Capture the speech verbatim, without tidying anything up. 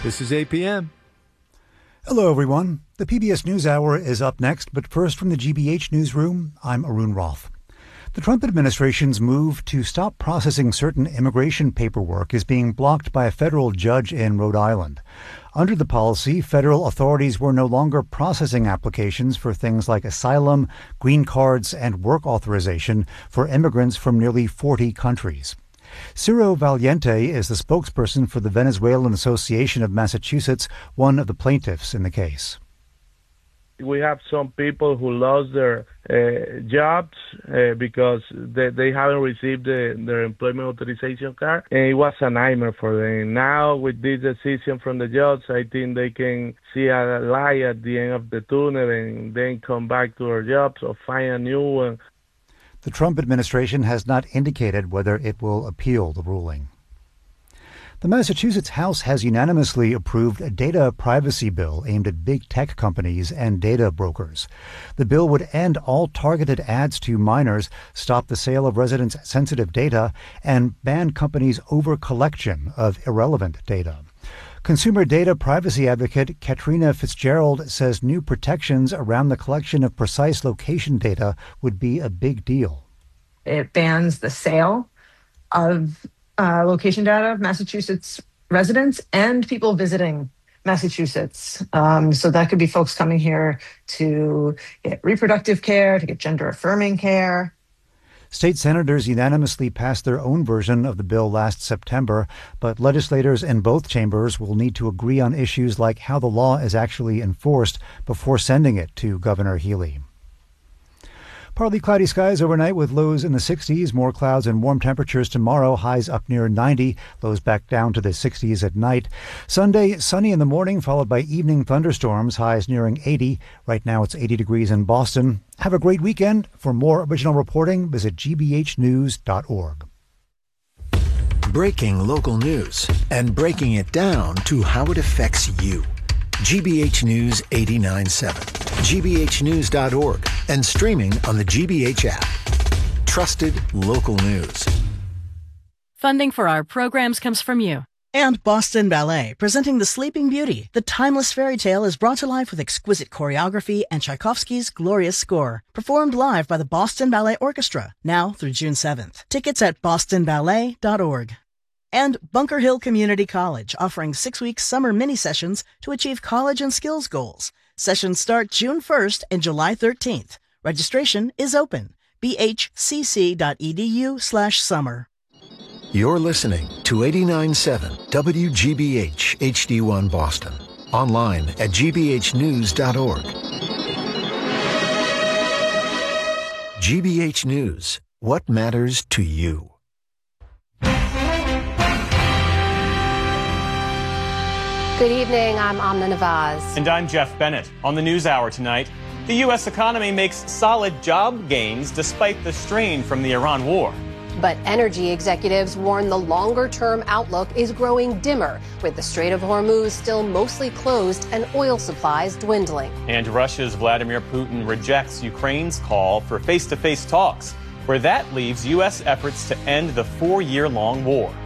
This is eight p.m. Hello, everyone. The P B S NewsHour is up next, but first from the G B H newsroom, I'm Arun Roth. The Trump administration's move to stop processing certain immigration paperwork is being blocked by a federal judge in Rhode Island. Under the policy, federal authorities were no longer processing applications for things like asylum, green cards, and work authorization for immigrants from nearly forty countries. Ciro Valiente is the spokesperson for the Venezuelan Association of Massachusetts, one of the plaintiffs in the case. We have some people who lost their uh, jobs uh, because they, they haven't received the, their employment authorization card, and it was a nightmare for them. Now, with this decision from the judge, I think they can see a light at the end of the tunnel and then come back to their jobs or find a new one. The Trump administration has not indicated whether it will appeal the ruling. The Massachusetts House has unanimously approved a data privacy bill aimed at big tech companies and data brokers. The bill would end all targeted ads to minors, stop the sale of residents' sensitive data, and ban companies' over-collection of irrelevant data. Consumer data privacy advocate Katrina Fitzgerald says new protections around the collection of precise location data would be a big deal. It bans the sale of uh, location data of Massachusetts residents and people visiting Massachusetts. Um, so that could be folks coming here to get reproductive care, to get gender-affirming care. State senators unanimously passed their own version of the bill last September, but legislators in both chambers will need to agree on issues like how the law is actually enforced before sending it to Governor Healey. Partly cloudy skies overnight with lows in the sixties, more clouds and warm temperatures tomorrow, highs up near ninety, lows back down to the sixties at night. Sunday, sunny in the morning, followed by evening thunderstorms, highs nearing eighty. Right now it's eighty degrees in Boston. Have a great weekend. For more original reporting, visit g b h news dot org. Breaking local news and breaking it down to how it affects you. G B H News eighty-nine point seven, g b h news dot org, and streaming on the G B H app. Trusted local news. Funding for our programs comes from you. And Boston Ballet, presenting The Sleeping Beauty. The timeless fairy tale is brought to life with exquisite choreography and Tchaikovsky's glorious score. Performed live by the Boston Ballet Orchestra, now through June seventh. Tickets at boston ballet dot org. And Bunker Hill Community College, offering six-week summer mini-sessions to achieve college and skills goals. Sessions start June first and July thirteenth. Registration is open. b h c c dot e d u slash summer. You're listening to eighty-nine point seven W G B H H D one Boston. Online at g b h news dot org. G B H News. What matters to you? Good evening, I'm Amna Nawaz. And I'm Jeff Bennett. On the NewsHour tonight, the U S economy makes solid job gains despite the strain from the Iran war. But energy executives warn the longer-term outlook is growing dimmer, with the Strait of Hormuz still mostly closed and oil supplies dwindling. And Russia's Vladimir Putin rejects Ukraine's call for face-to-face talks, where that leaves U S efforts to end the four-year-long war.